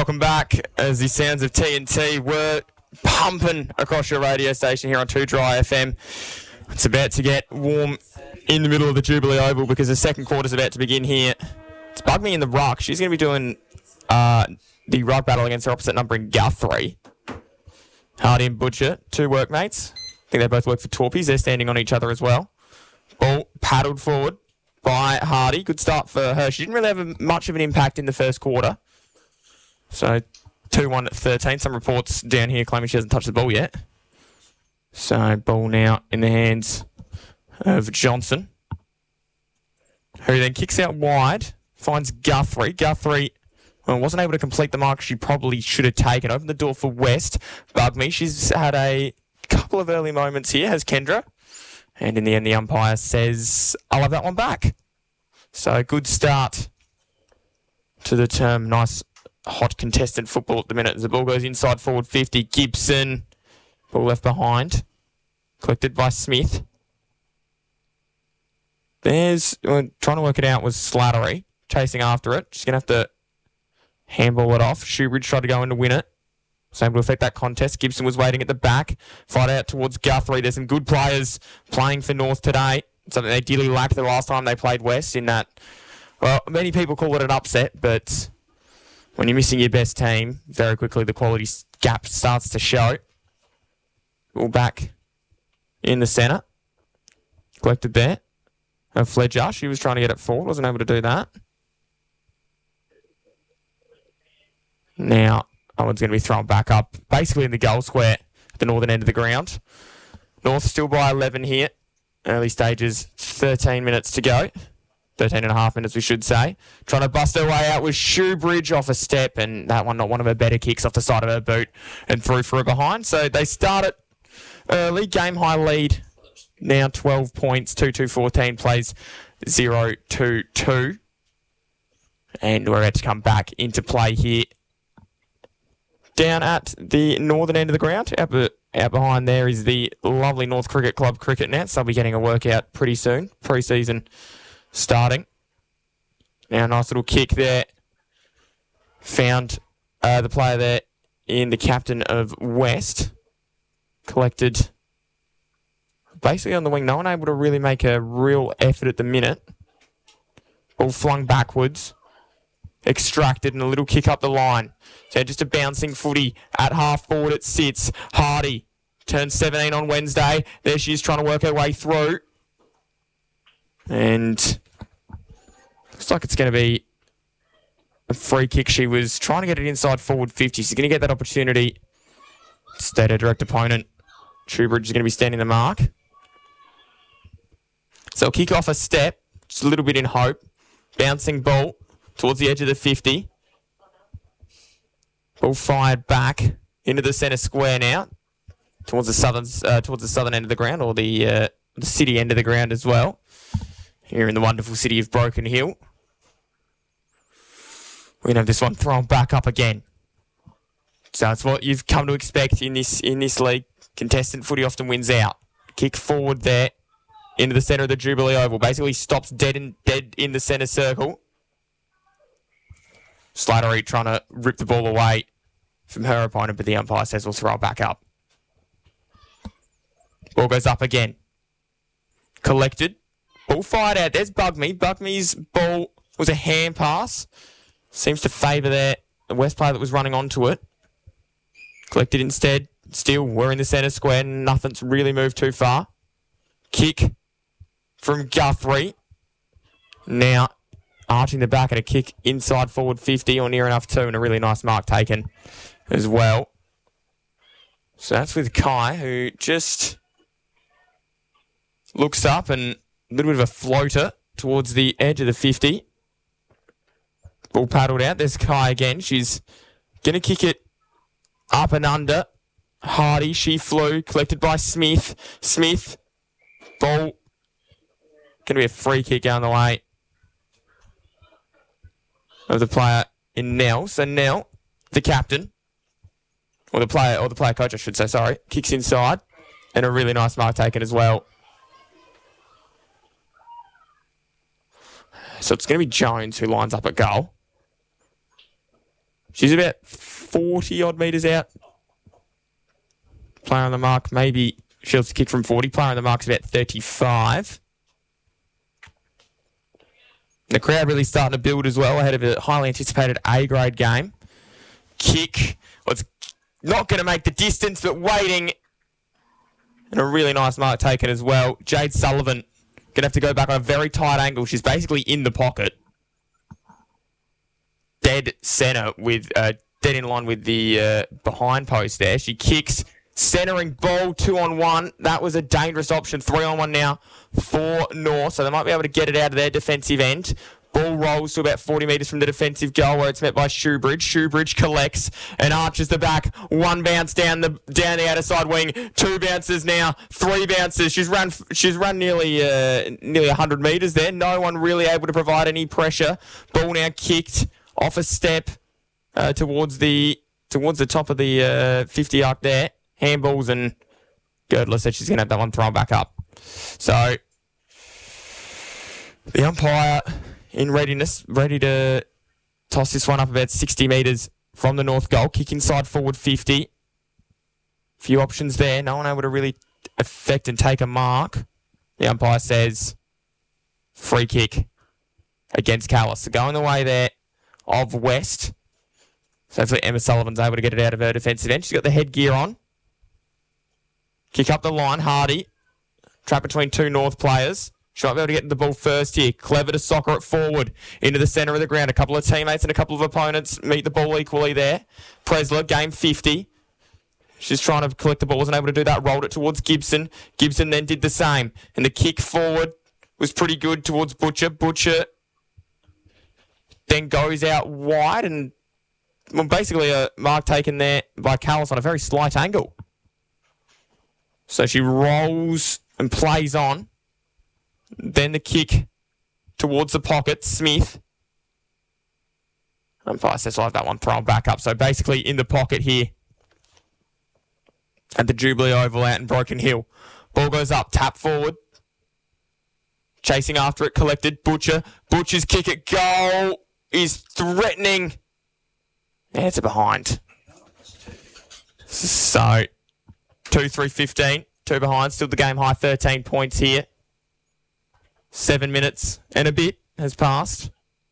Welcome back as the sounds of TNT were pumping across your radio station here on 2 Dry FM. It's about to get warm in the middle of the Jubilee Oval because the second quarter's about to begin here. It's Bugmy in the ruck. She's going to be doing the ruck battle against her opposite number in Guthrie. Hardy and Butcher, two workmates. I think they both work for Torpies. They're standing on each other as well. Ball paddled forward by Hardy. Good start for her. She didn't really have much of an impact in the first quarter. So 2-1 at 13. Some reports down here claiming she hasn't touched the ball yet. So ball now in the hands of Johnson, who then kicks out wide, finds Guthrie. Guthrie wasn't able to complete the mark she probably should have taken. Opened the door for West. Bugmy. She's had a couple of early moments here, has Kendra. And in the end, the umpire says, I'll have that one back. So good start to the term. Nice hot contested football at the minute as the ball goes inside forward 50. Gibson. Ball left behind. Collected by Smith. There's, trying to work it out was Slattery. Chasing after it. She's going to have to handball it off. Shoebridge tried to go in to win it. Was able to affect that contest. Gibson was waiting at the back. Fight out towards Guthrie. There's some good players playing for North today. Something they dearly lacked the last time they played West in that, well, many people call it an upset, but when you're missing your best team, very quickly the quality gap starts to show. All back in the centre. Collected there. Fledger, she was trying to get it forward. Wasn't able to do that. Now, Owen's going to be thrown back up, basically in the goal square at the northern end of the ground. North still by 11 here. Early stages, 13 minutes to go. 13 and a half minutes, we should say. Trying to bust her way out with Shoebridge off a step, and that one, not one of her better kicks off the side of her boot and through for her behind. So they start it early. Game high lead. Now 12 points. 2-2-14 plays 0-2-2. And we're about to come back into play here. Down at the northern end of the ground, out behind there is the lovely North Cricket Club cricket nets. They'll be getting a workout pretty soon. Pre-season starting. Now, nice little kick there. Found the player there in the captain of West. Collected basically on the wing. No one able to really make a real effort at the minute. Ball flung backwards. Extracted and a little kick up the line. So just a bouncing footy at half forward it sits. Hardy turns 17 on Wednesday. There she is trying to work her way through. And looks like it's going to be a free kick. She was trying to get it inside forward 50. She's going to get that opportunity. Instead, her direct opponent, Shoebridge, is going to be standing the mark. So kick off a step, just a little bit in hope. Bouncing ball towards the edge of the 50. Ball fired back into the centre square now, towards the southern end of the ground, or the city end of the ground as well. Here in the wonderful city of Broken Hill, we're gonna have this one thrown back up again. So it's what you've come to expect in this league. Contestant footy often wins out. Kick forward there into the centre of the Jubilee Oval. Basically stops dead in the centre circle. Slattery trying to rip the ball away from her opponent, but the umpire says we'll throw it back up. Ball goes up again. Collected. Ball fired out. There's Bugmy. Bugmy's ball was a hand pass. Seems to favour the West player that was running onto it. Collected instead. Still, we're in the centre square. Nothing's really moved too far. Kick from Guthrie. Now arching the back and a kick inside forward 50 or near enough to, and a really nice mark taken as well. So that's with Kai, who just looks up and a little bit of a floater towards the edge of the 50. Ball paddled out. There's Kai again. She's going to kick it up and under. Hardy, she flew. Collected by Smith. Smith. Ball. Going to be a free kick down the way of the player in Nell. So Nell, the captain, or the player coach, I should say, sorry, kicks inside. And a really nice mark taken as well. So it's going to be Jones who lines up at goal. She's about 40-odd metres out. Player on the mark, maybe she'll kick from 40. Player on the mark's about 35. The crowd really starting to build as well ahead of a highly anticipated A-grade game. Kick. Well, it's not going to make the distance, but waiting. And a really nice mark taken as well. Jade Sullivan going to have to go back on a very tight angle. She's basically in the pocket. Dead centre with dead in line with the behind post there. She kicks, centering ball 2-on-1. That was a dangerous option. 3-on-1 now for North, so they might be able to get it out of their defensive end. Ball rolls to about 40 metres from the defensive goal where it's met by Shoebridge. Shoebridge collects and arches the back. One bounce down the outer side wing. Two bounces now. Three bounces. She's run nearly 100 metres there. No one really able to provide any pressure. Ball now kicked off a step towards the top of the 50 arc there. Handballs, and Girdler said she's going to have that one thrown back up. So the umpire in readiness, ready to toss this one up about 60 metres from the North goal. Kick inside forward 50. Few options there. No one able to really affect and take a mark. The umpire says free kick against Callis. So going the way there of West. So hopefully Emma Sullivan's able to get it out of her defensive end. She's got the headgear on. Kick up the line. Hardy. Trap between two North players. She might be able to get the ball first here. Clever to soccer it forward into the centre of the ground. A couple of teammates and a couple of opponents meet the ball equally there. Presler, game 50. She's trying to collect the ball. Wasn't able to do that. Rolled it towards Gibson. Gibson then did the same. And the kick forward was pretty good towards Butcher. Butcher then goes out wide, and basically a mark taken there by Callis on a very slight angle. So she rolls and plays on. Then the kick towards the pocket. Smith. Umpire says I'll have that one thrown back up. So basically in the pocket here at the Jubilee Oval out in Broken Hill. Ball goes up. Tap forward. Chasing after it. Collected. Butcher. Butcher's kick at goal is threatening. Yeah, it's a behind. So 2-3-15. Two behind. Still the game high. 13 points here. 7 minutes and a bit has passed.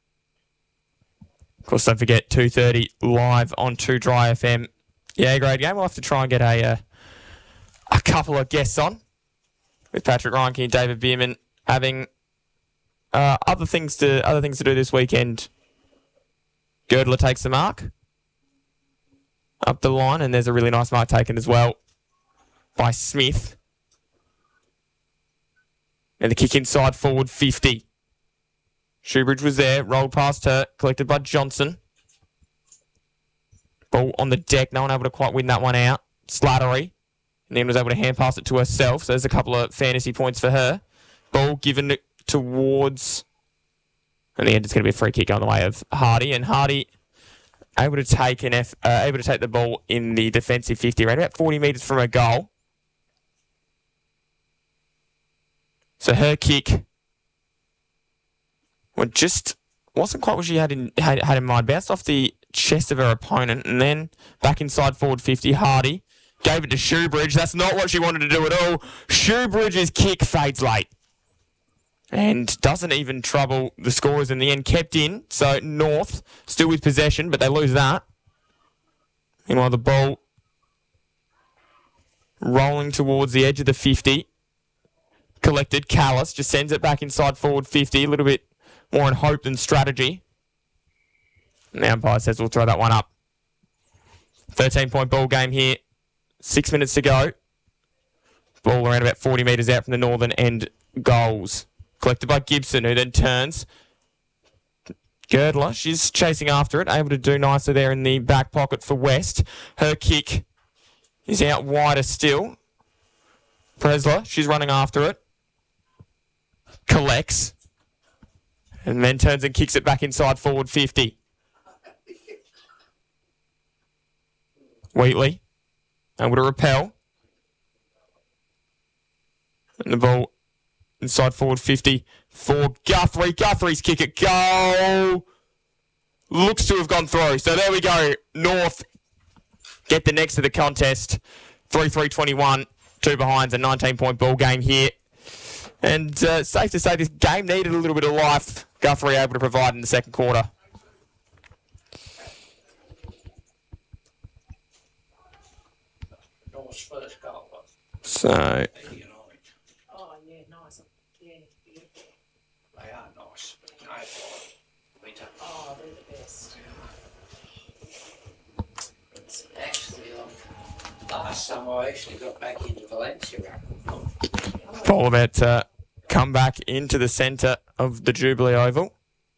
Of course, don't forget 2:30 live on 2 Dry FM. Yeah, great game. We'll have to try and get a couple of guests on with Patrick Reinke and David Bierman having other things to do this weekend. Girdler takes the mark up the line, and there's a really nice mark taken as well by Smith. And the kick inside forward 50. Shoebridge was there, rolled past her, collected by Johnson. Ball on the deck, no one able to quite win that one out. Slattery, and then was able to hand pass it to herself, so there's a couple of fantasy points for her. Ball given towards, in the end it's going to be a free kick on the way of Hardy, and Hardy able to take the ball in the defensive 50, right about 40 metres from her goal. So her kick wasn't quite what she had in mind. Bounced off the chest of her opponent and then back inside forward 50. Hardy gave it to Shoebridge. That's not what she wanted to do at all. Shoebridge's kick fades late and doesn't even trouble the scorers in the end. Kept in. So North still with possession, but they lose that. Meanwhile, the ball rolling towards the edge of the 50. Collected. Callis just sends it back inside forward 50. A little bit more in hope than strategy. And the umpire says we'll throw that one up. 13-point ball game here. 6 minutes to go. Ball around about 40 metres out from the northern end goals. Collected by Gibson, who then turns. Girdler, she's chasing after it. Able to do nicely there in the back pocket for West. Her kick is out wider still. Presler, she's running after it. Collects. And then turns and kicks it back inside forward 50. Wheatley. Able to repel. And the ball inside forward 50 for Guthrie. Guthrie's kick at goal. looks to have gone through. So there we go. North get the next of the contest. 3-3-21. 2 behinds, a 19-point ball game here. And safe to say this game needed a little bit of life. Guthrie able to provide in the second quarter. First goal. So, Oh, yeah, nice. Yeah, beautiful. They are nice. Oh, they're the best. It's actually, last summer I actually got back into Valencia. ball about to come back into the centre of the Jubilee Oval.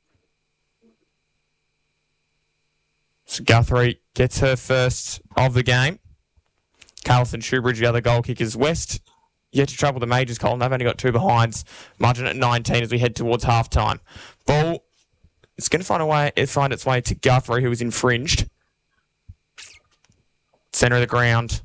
So Guthrie gets her first of the game. Carlson Shoebridge, the other goal kickers. West yet to trouble the majors, Colin. They've only got 2 behinds. Margin at 19 as we head towards half-time. Ball is going to find its way to Guthrie, who was infringed. Centre of the ground.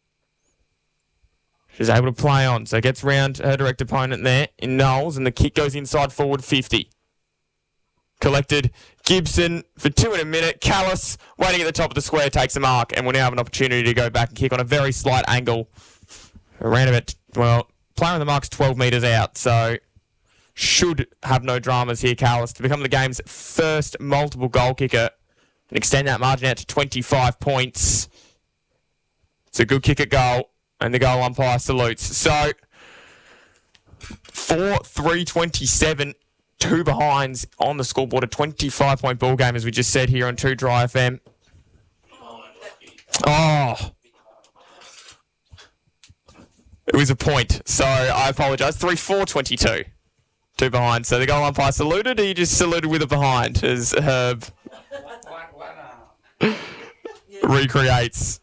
She's able to play on, so gets round her direct opponent there in Knowles, and the kick goes inside forward 50. Collected. Gibson for 2 in a minute. Callis waiting at the top of the square takes a mark and will now have an opportunity to go back and kick on a very slight angle. Around about, well, player on the mark's 12 metres out, so should have no dramas here, Callis, to become the game's first multiple goal kicker and extend that margin out to 25 points. It's a good kick at goal, and the goal umpire salutes. So, 4-3-27. 2 behinds on the scoreboard, a 25-point ball game, as we just said here on 2 Dry FM. Oh. It was a point, so I apologise. 3-4-22. 2 behinds. So the goal umpire saluted, he just saluted with a behind as Herb recreates.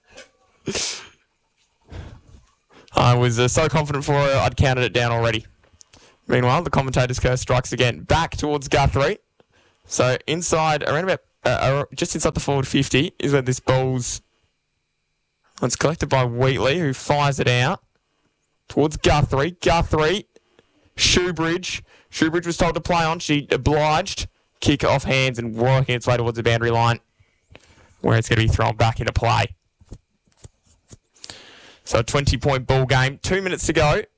I was so confident for her, I'd counted it down already. Meanwhile, the commentator's curse strikes again. Back towards Guthrie. So inside, around about, just inside the forward 50 is where this ball's... It's collected by Wheatley, who fires it out towards Guthrie. Guthrie, Shoebridge. Shoebridge was told to play on. She obliged. Kick off hands and working its way towards the boundary line, where it's going to be thrown back into play. So a 20-point ball game. 2 minutes to go.